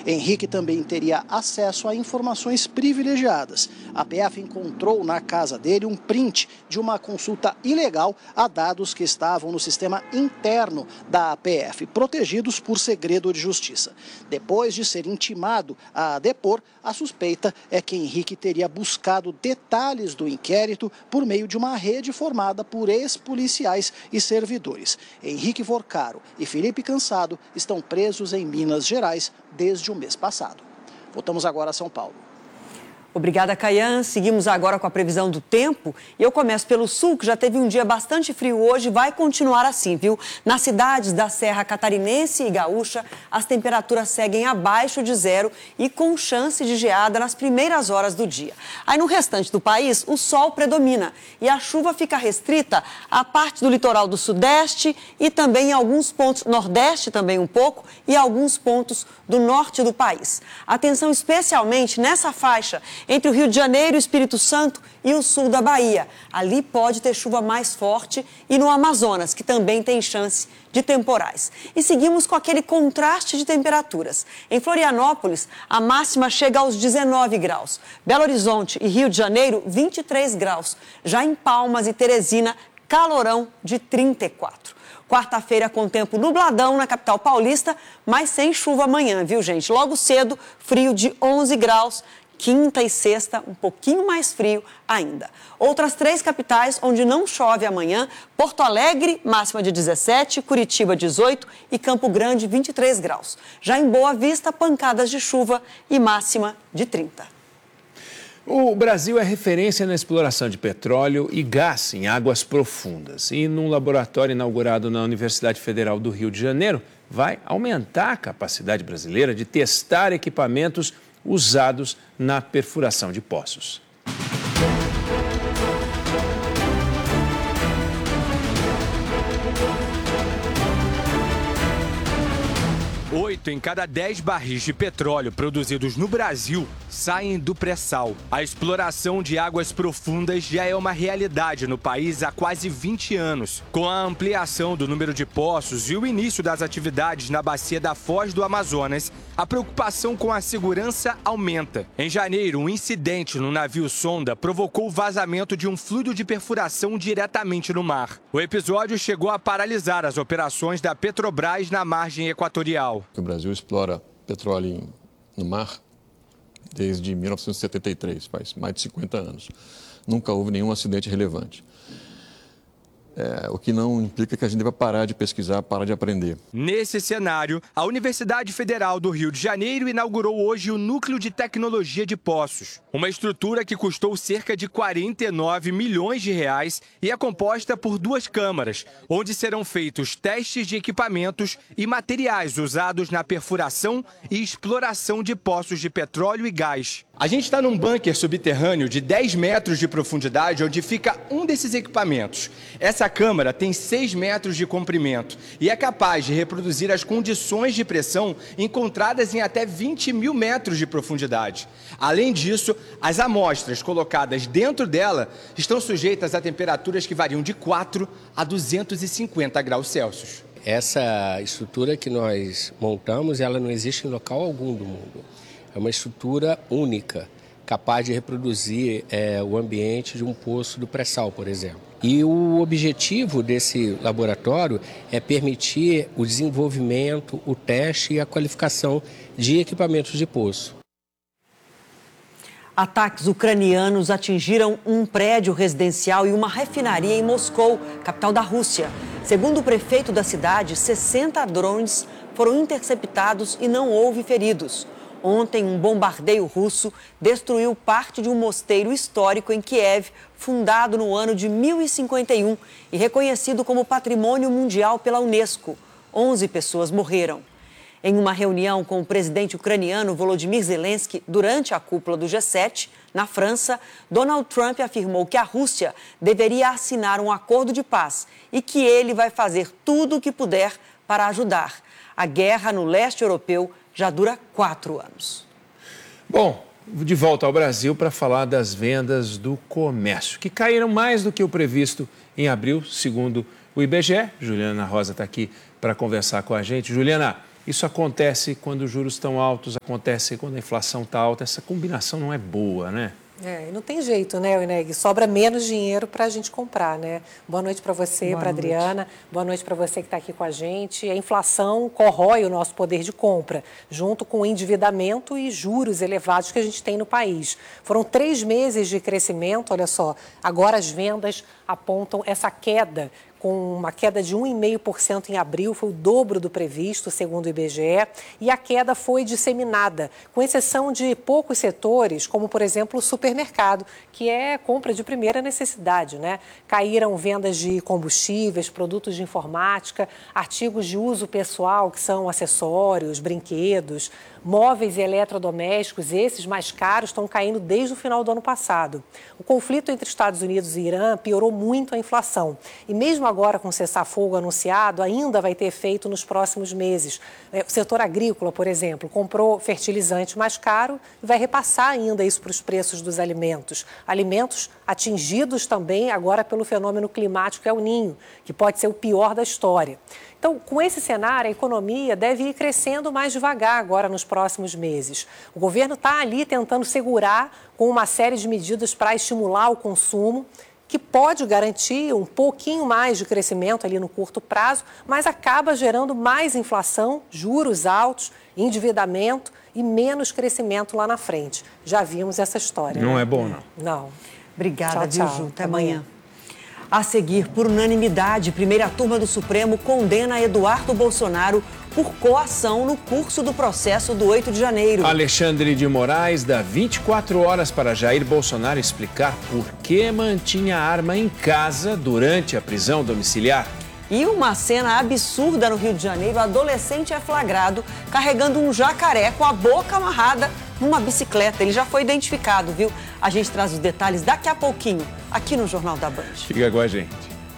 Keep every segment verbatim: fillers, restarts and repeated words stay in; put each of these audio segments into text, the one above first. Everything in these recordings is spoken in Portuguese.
Henrique também teria acesso a informações privilegiadas. A P F encontrou na casa dele um print de uma consulta ilegal a dados que estavam no sistema interno da P F, protegidos por segredo de justiça. Depois de ser intimado a depor, a suspeita é que Henrique teria buscado detalhes do inquérito por meio de uma rede formada por ex-policiais e servidores. Henrique Vorcaro e Felipe Cansado estão presos em Minas Gerais desde o mês passado. Voltamos agora a São Paulo. Obrigada, Caian. Seguimos agora com a previsão do tempo. E eu começo pelo sul, que já teve um dia bastante frio hoje, vai continuar assim, viu? Nas cidades da Serra Catarinense e Gaúcha, as temperaturas seguem abaixo de zero e com chance de geada nas primeiras horas do dia. Aí no restante do país, o sol predomina e a chuva fica restrita à parte do litoral do sudeste e também em alguns pontos, nordeste também um pouco, e alguns pontos do norte do país. Atenção especialmente nessa faixa entre o Rio de Janeiro, o Espírito Santo e o sul da Bahia. Ali pode ter chuva mais forte e no Amazonas, que também tem chance de temporais. E seguimos com aquele contraste de temperaturas. Em Florianópolis, a máxima chega aos dezenove graus. Belo Horizonte e Rio de Janeiro, vinte e três graus. Já em Palmas e Teresina, calorão de trinta e quatro. Quarta-feira com tempo nubladão na capital paulista, mas sem chuva amanhã, viu, gente? Logo cedo, frio de onze graus. Quinta e sexta, um pouquinho mais frio ainda. Outras três capitais onde não chove amanhã: Porto Alegre, máxima de dezessete, Curitiba, dezoito e Campo Grande, vinte e três graus. Já em Boa Vista, pancadas de chuva e máxima de trinta. O Brasil é referência na exploração de petróleo e gás em águas profundas. E num laboratório inaugurado na Universidade Federal do Rio de Janeiro, vai aumentar a capacidade brasileira de testar equipamentos usados na perfuração de poços. Oito em cada dez barris de petróleo produzidos no Brasil saem do pré-sal. A exploração de águas profundas já é uma realidade no país há quase vinte anos. Com a ampliação do número de poços e o início das atividades na bacia da Foz do Amazonas, a preocupação com a segurança aumenta. Em janeiro, um incidente no navio sonda provocou o vazamento de um fluido de perfuração diretamente no mar. O episódio chegou a paralisar as operações da Petrobras na margem equatorial. O Brasil explora petróleo no mar desde mil novecentos e setenta e três, faz mais de cinquenta anos. Nunca houve nenhum acidente relevante. É, o que não implica que a gente deva parar de pesquisar, parar de aprender. Nesse cenário, a Universidade Federal do Rio de Janeiro inaugurou hoje o Núcleo de Tecnologia de Poços. Uma estrutura que custou cerca de quarenta e nove milhões de reais e é composta por duas câmaras, onde serão feitos testes de equipamentos e materiais usados na perfuração e exploração de poços de petróleo e gás. A gente está num bunker subterrâneo de dez metros de profundidade, onde fica um desses equipamentos. Essa câmara tem seis metros de comprimento e é capaz de reproduzir as condições de pressão encontradas em até vinte mil metros de profundidade. Além disso, as amostras colocadas dentro dela estão sujeitas a temperaturas que variam de quatro a duzentos e cinquenta graus Celsius. Essa estrutura que nós montamos, ela não existe em local algum do mundo. É uma estrutura única, capaz de reproduzir é, o ambiente de um poço do pré-sal, por exemplo. E o objetivo desse laboratório é permitir o desenvolvimento, o teste e a qualificação de equipamentos de poço. Ataques ucranianos atingiram um prédio residencial e uma refinaria em Moscou, capital da Rússia. Segundo o prefeito da cidade, sessenta drones foram interceptados e não houve feridos. Ontem, um bombardeio russo destruiu parte de um mosteiro histórico em Kiev, fundado no ano de mil e cinquenta e um e reconhecido como Patrimônio Mundial pela Unesco. onze pessoas morreram. Em uma reunião com o presidente ucraniano Volodymyr Zelensky durante a cúpula do G sete, na França, Donald Trump afirmou que a Rússia deveria assinar um acordo de paz e que ele vai fazer tudo o que puder para ajudar. A guerra no leste europeu já dura quatro anos. Bom, de volta ao Brasil para falar das vendas do comércio, que caíram mais do que o previsto em abril, segundo o I B G E. Juliana Rosa está aqui para conversar com a gente. Juliana, Isso acontece quando os juros estão altos, acontece quando a inflação está alta. Essa combinação não é boa, né? É, não tem jeito, né, Ineg? Sobra menos dinheiro para a gente comprar, né? Boa noite para você, para Adriana. Boa noite para você que está aqui com a gente. A inflação corrói o nosso poder de compra, junto com o endividamento e juros elevados que a gente tem no país. Foram três meses de crescimento, olha só. Agora as vendas apontam essa queda, com uma queda de um vírgula cinco por cento em abril, foi o dobro do previsto, segundo o I B G E, e a queda foi disseminada, com exceção de poucos setores, como, por exemplo, o supermercado, que é compra de primeira necessidade, né? Caíram vendas de combustíveis, produtos de informática, artigos de uso pessoal, que são acessórios, brinquedos, móveis e eletrodomésticos, esses mais caros, estão caindo desde o final do ano passado. O conflito entre Estados Unidos e Irã piorou muito a inflação. E mesmo agora com o cessar-fogo anunciado, ainda vai ter efeito nos próximos meses. O setor agrícola, por exemplo, comprou fertilizante mais caro e vai repassar ainda isso para os preços dos alimentos. Alimentos atingidos também agora pelo fenômeno climático El Niño, que pode ser o pior da história. Então, com esse cenário, a economia deve ir crescendo mais devagar agora nos próximos meses. O governo está ali tentando segurar com uma série de medidas para estimular o consumo, que pode garantir um pouquinho mais de crescimento ali no curto prazo, mas acaba gerando mais inflação, juros altos, endividamento e menos crescimento lá na frente. Já vimos essa história. Não né? é bom, não. Não. Obrigada, tchau, viu, tchau. Ju? Até amanhã. A seguir, por unanimidade, primeira turma do Supremo condena Eduardo Bolsonaro por coação no curso do processo do oito de janeiro. Alexandre de Moraes dá vinte e quatro horas para Jair Bolsonaro explicar por que mantinha a arma em casa durante a prisão domiciliar. E uma cena absurda no Rio de Janeiro, adolescente é flagrado carregando um jacaré com a boca amarrada numa bicicleta. Ele já foi identificado, viu? A gente traz os detalhes daqui a pouquinho, aqui no Jornal da Band. Fica com a gente.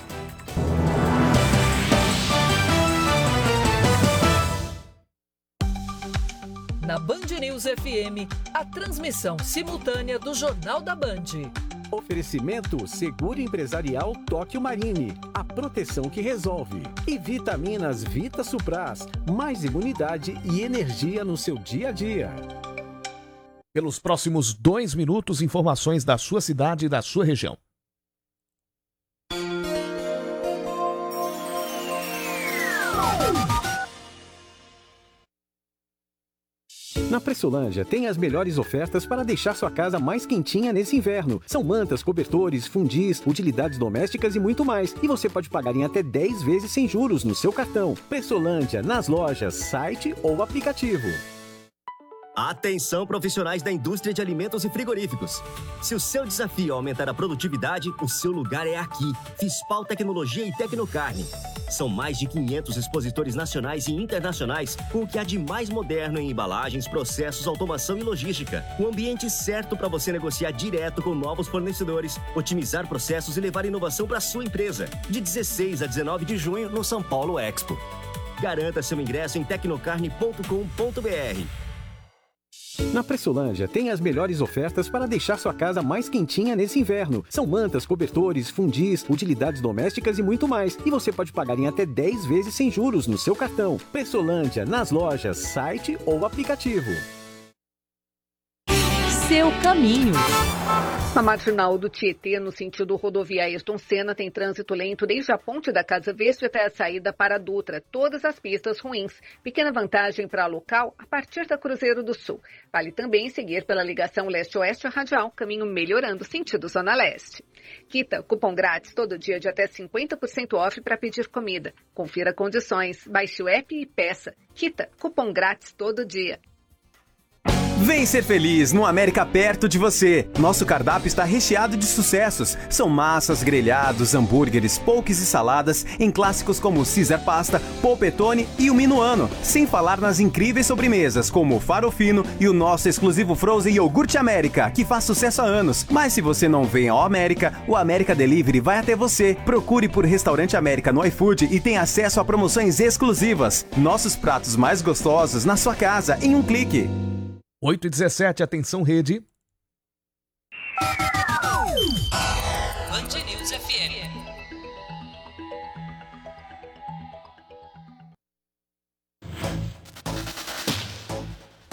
Na Band News F M, a transmissão simultânea do Jornal da Band. Oferecimento Seguro Empresarial Tóquio Marine, a proteção que resolve. E vitaminas Vita Supras, mais imunidade e energia no seu dia a dia. Pelos próximos dois minutos, informações da sua cidade e da sua região. Na Pressolândia tem as melhores ofertas para deixar sua casa mais quentinha nesse inverno. São mantas, cobertores, fundis, utilidades domésticas e muito mais. E você pode pagar em até dez vezes sem juros no seu cartão. Pressolândia, nas lojas, site ou aplicativo. Atenção, profissionais da indústria de alimentos e frigoríficos. Se o seu desafio é aumentar a produtividade, o seu lugar é aqui. Fispal Tecnologia e Tecnocarne. São mais de quinhentos expositores nacionais e internacionais com o que há de mais moderno em embalagens, processos, automação e logística. O ambiente certo para você negociar direto com novos fornecedores, otimizar processos e levar inovação para a sua empresa. De dezesseis a dezenove de junho no São Paulo Expo. Garanta seu ingresso em tecnocarne ponto com ponto br. Na Pressolândia tem as melhores ofertas para deixar sua casa mais quentinha nesse inverno. São mantas, cobertores, fundis, utilidades domésticas e muito mais. E você pode pagar em até dez vezes sem juros no seu cartão. Pressolândia, nas lojas, site ou aplicativo. Seu caminho. Na marginal do Tietê, no sentido rodovia Ayrton Senna, tem trânsito lento desde a ponte da Casa Verde até a saída para a Dutra. Todas as pistas ruins. Pequena vantagem para local a partir da Cruzeiro do Sul. Vale também seguir pela ligação leste-oeste radial, caminho melhorando sentido Zona Leste. Quita, cupom grátis todo dia de até cinquenta por cento off para pedir comida. Confira condições, baixe o app e peça. Quita, cupom grátis todo dia. Vem ser feliz no América perto de você. Nosso cardápio está recheado de sucessos. São massas, grelhados, hambúrgueres, poques e saladas em clássicos como Caesar Pasta, Polpettone e o Minuano. Sem falar nas incríveis sobremesas como o Farofino e o nosso exclusivo Frozen Iogurte América, que faz sucesso há anos. Mas se você não vem ao América, o América Delivery vai até você. Procure por Restaurante América no iFood e tenha acesso a promoções exclusivas. Nossos pratos mais gostosos na sua casa em um clique. oito e dezessete, atenção rede. Band News F M.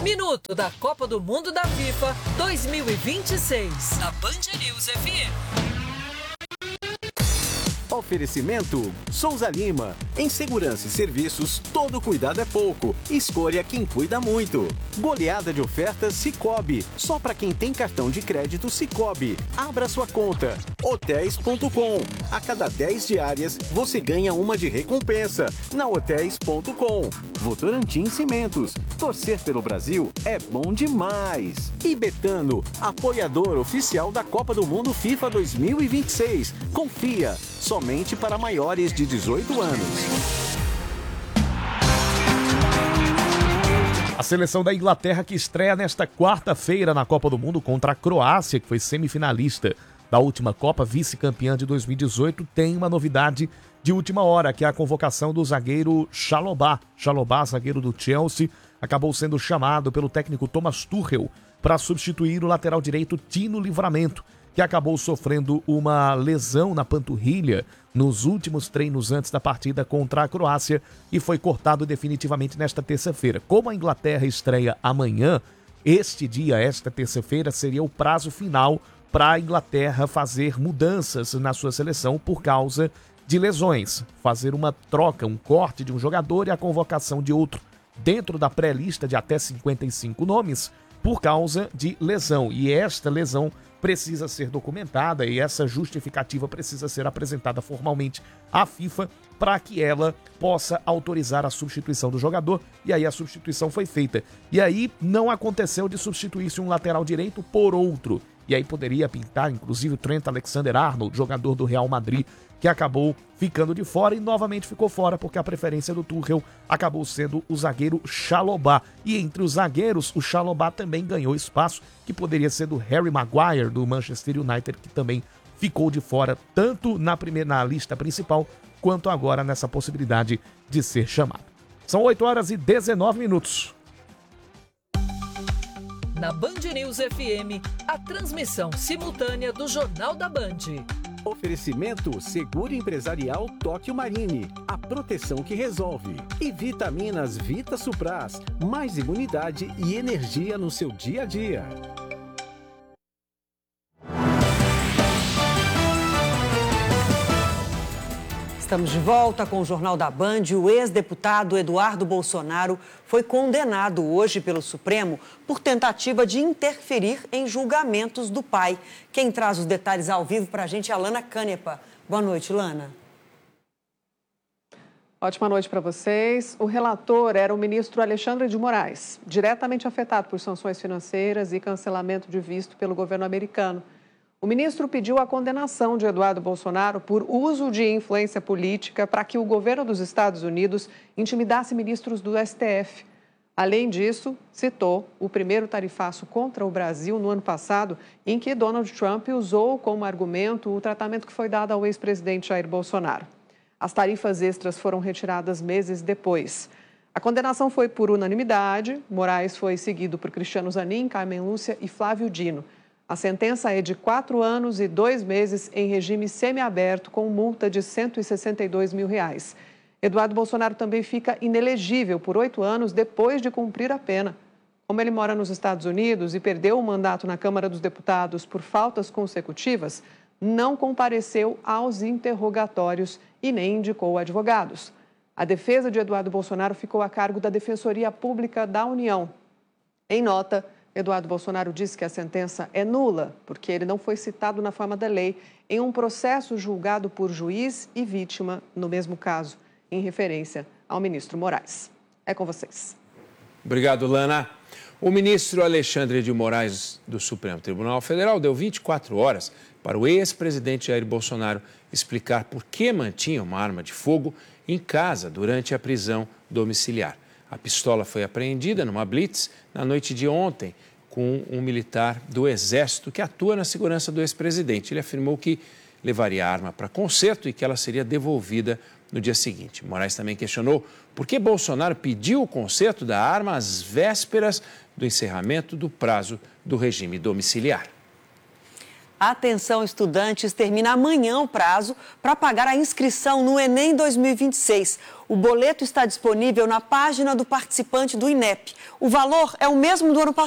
Minuto da Copa do Mundo da FIFA dois mil e vinte e seis, na Band News F M. Oferecimento Souza Lima. Em segurança e serviços, todo cuidado é pouco. Escolha quem cuida muito. Goleada de ofertas Sicoob. Só para quem tem cartão de crédito Sicoob. Abra sua conta. Hotéis ponto com. A cada dez diárias, você ganha uma de recompensa. Na Hotéis ponto com. Votorantim Cimentos. Torcer pelo Brasil é bom demais. E Betano, apoiador oficial da Copa do Mundo FIFA dois mil e vinte e seis. Confia. Somente para maiores de dezoito anos. A seleção da Inglaterra, que estreia nesta quarta-feira na Copa do Mundo contra a Croácia, que foi semifinalista da última Copa, vice-campeã de dois mil e dezoito, tem uma novidade de última hora, que é a convocação do zagueiro Chalobah. Chalobah, zagueiro do Chelsea, acabou sendo chamado pelo técnico Thomas Tuchel para substituir o lateral direito Tino Livramento, que acabou sofrendo uma lesão na panturrilha nos últimos treinos antes da partida contra a Croácia e foi cortado definitivamente nesta terça-feira. Como a Inglaterra estreia amanhã, este dia, esta terça-feira, seria o prazo final para a Inglaterra fazer mudanças na sua seleção por causa de lesões, fazer uma troca, um corte de um jogador e a convocação de outro dentro da pré-lista de até cinquenta e cinco nomes por causa de lesão. E esta lesão precisa ser documentada e essa justificativa precisa ser apresentada formalmente à FIFA para que ela possa autorizar a substituição do jogador, e aí a substituição foi feita. E aí não aconteceu de substituir-se um lateral direito por outro. E aí poderia pintar, inclusive, o Trent Alexander-Arnold, jogador do Real Madrid, que acabou ficando de fora e novamente ficou fora porque a preferência do Tuchel acabou sendo o zagueiro Chalobah. E entre os zagueiros, o Chalobah também ganhou espaço, que poderia ser do Harry Maguire, do Manchester United, que também ficou de fora, tanto na, primeira, na lista principal, quanto agora nessa possibilidade de ser chamado. São oito horas e dezenove minutos. Na Band News F M, a transmissão simultânea do Jornal da Band. Oferecimento Seguro Empresarial Tóquio Marine, a proteção que resolve. E Vitaminas Vita Supras, mais imunidade e energia no seu dia a dia. Estamos de volta com o Jornal da Band. O ex-deputado Eduardo Bolsonaro foi condenado hoje pelo Supremo por tentativa de interferir em julgamentos do pai. Quem traz os detalhes ao vivo para a gente é a Lana Canepa. Boa noite, Lana. Ótima noite para vocês. O relator era o ministro Alexandre de Moraes, diretamente afetado por sanções financeiras e cancelamento de visto pelo governo americano. O ministro pediu a condenação de Eduardo Bolsonaro por uso de influência política para que o governo dos Estados Unidos intimidasse ministros do S T F. Além disso, citou o primeiro tarifaço contra o Brasil no ano passado, em que Donald Trump usou como argumento o tratamento que foi dado ao ex-presidente Jair Bolsonaro. As tarifas extras foram retiradas meses depois. A condenação foi por unanimidade. Moraes foi seguido por Cristiano Zanin, Carmen Lúcia e Flávio Dino. A sentença é de quatro anos e dois meses em regime semiaberto, com multa de cento e sessenta e dois mil reais. Eduardo Bolsonaro também fica inelegível por oito anos depois de cumprir a pena. Como ele mora nos Estados Unidos e perdeu o mandato na Câmara dos Deputados por faltas consecutivas, não compareceu aos interrogatórios e nem indicou advogados. A defesa de Eduardo Bolsonaro ficou a cargo da Defensoria Pública da União. Em nota, Eduardo Bolsonaro disse que a sentença é nula, porque ele não foi citado na forma da lei em um processo julgado por juiz e vítima no mesmo caso, em referência ao ministro Moraes. É com vocês. Obrigado, Lana. O ministro Alexandre de Moraes do Supremo Tribunal Federal deu vinte e quatro horas para o ex-presidente Jair Bolsonaro explicar por que mantinha uma arma de fogo em casa durante a prisão domiciliar. A pistola foi apreendida numa blitz na noite de ontem com um militar do Exército que atua na segurança do ex-presidente. Ele afirmou que levaria a arma para conserto e que ela seria devolvida no dia seguinte. Moraes também questionou por que Bolsonaro pediu o conserto da arma às vésperas do encerramento do prazo do regime domiciliar. Atenção, estudantes, termina amanhã o prazo para pagar a inscrição no Enem dois mil e vinte e seis. O boleto está disponível na página do participante do INEP. O valor é o mesmo do ano passado.